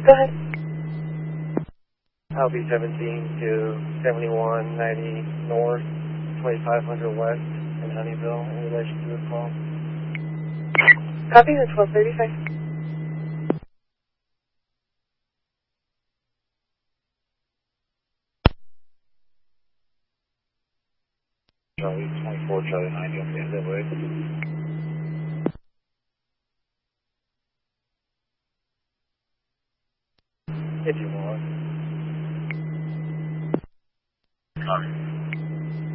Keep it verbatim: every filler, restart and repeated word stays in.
Go ahead. L B seventeen to seventy-one ninety north, twenty-five hundred west in Honeyville in relation to this call. Copy the twelve thirty-five. Charlie twenty-four, Charlie ninety, okay, is that right? If you want. Copy.